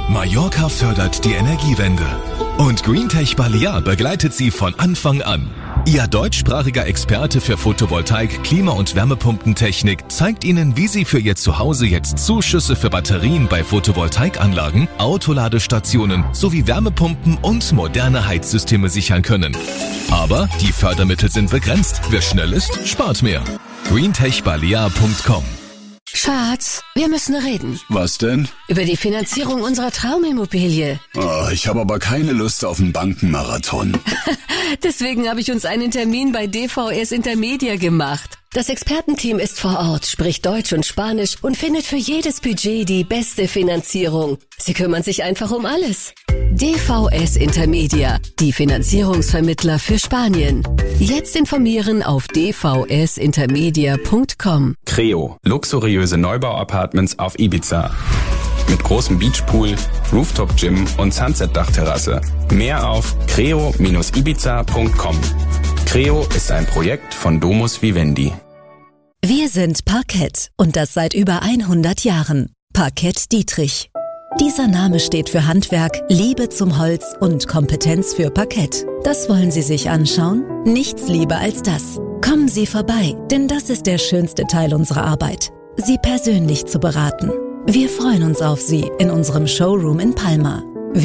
Mallorca fördert die Energiewende. Und Greentech Balear begleitet Sie von Anfang an. Ihr deutschsprachiger Experte für Photovoltaik, Klima- und Wärmepumpentechnik zeigt Ihnen, wie Sie für Ihr Zuhause jetzt Zuschüsse für Batterien bei Photovoltaikanlagen, Autoladestationen sowie Wärmepumpen und moderne Heizsysteme sichern können. Aber die Fördermittel sind begrenzt. Wer schnell ist, spart mehr. greentechbalear.com. Schatz, wir müssen reden. Was denn? Über die Finanzierung unserer Traumimmobilie. Oh, ich habe aber keine Lust auf einen Bankenmarathon. Deswegen habe ich uns einen Termin bei DVS Intermedia gemacht. Das Expertenteam ist vor Ort, spricht Deutsch und Spanisch und findet für jedes Budget die beste Finanzierung. Sie kümmern sich einfach um alles. DVS Intermedia, die Finanzierungsvermittler für Spanien. Jetzt informieren auf dvsintermedia.com. Creo, luxuriöse Neubau-Apartments auf Ibiza. Mit großem Beachpool, Rooftop-Gym und Sunset-Dachterrasse. Mehr auf creo-ibiza.com. Creo ist ein Projekt von Domus Vivendi. Wir sind Parkett und das seit über 100 Jahren. Parkett Dietrich. Dieser Name steht für Handwerk, Liebe zum Holz und Kompetenz für Parkett. Das wollen Sie sich anschauen? Nichts lieber als das. Kommen Sie vorbei, denn das ist der schönste Teil unserer Arbeit. Sie persönlich zu beraten. Wir freuen uns auf Sie in unserem Showroom in Palma.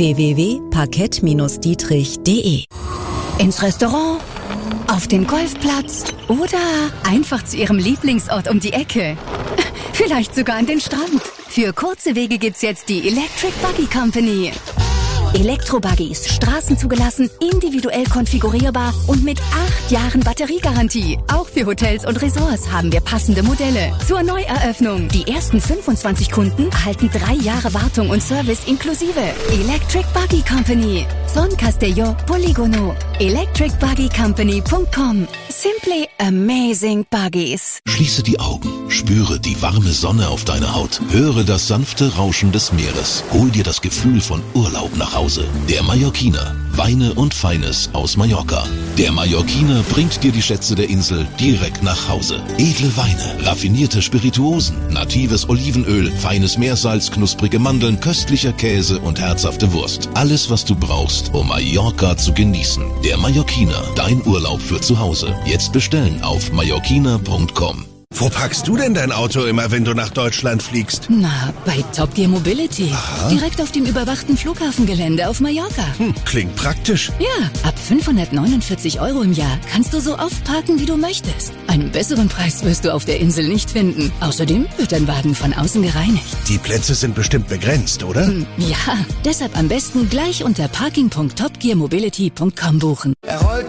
www.parkett-dietrich.de. Ins Restaurant, auf den Golfplatz oder einfach zu Ihrem Lieblingsort um die Ecke. Vielleicht sogar an den Strand. Für kurze Wege gibt's jetzt die Electric Buggy Company. Elektrobuggies, straßenzugelassen, individuell konfigurierbar und mit 8 Jahren Batteriegarantie. Auch für Hotels und Resorts haben wir passende Modelle. Zur Neueröffnung. Die ersten 25 Kunden erhalten 3 Jahre Wartung und Service inklusive. Electric Buggy Company. Son Castelló Poligono. electricbuggycompany.com. Simply amazing buggies. Schließe die Augen, spüre die warme Sonne auf deiner Haut, höre das sanfte Rauschen des Meeres, hol dir das Gefühl von Urlaub nach Hause. Der Mallorquiner. Weine und Feines aus Mallorca. Der Mallorquiner bringt dir die Schätze der Insel direkt nach Hause. Edle Weine, raffinierte Spirituosen, natives Olivenöl, feines Meersalz, knusprige Mandeln, köstlicher Käse und herzhafte Wurst. Alles, was du brauchst, um Mallorca zu genießen. Der Mallorquiner, dein Urlaub für zu Hause. Jetzt bestellen auf mallorquiner.com. Wo parkst du denn dein Auto immer, wenn du nach Deutschland fliegst? Na, bei Top Gear Mobility. Aha. Direkt auf dem überwachten Flughafengelände auf Mallorca. Klingt praktisch. Ja, ab 549 € im Jahr kannst du so oft parken, wie du möchtest. Einen besseren Preis wirst du auf der Insel nicht finden. Außerdem wird dein Wagen von außen gereinigt. Die Plätze sind bestimmt begrenzt, oder? Ja, deshalb am besten gleich unter parking.topgearmobility.com buchen.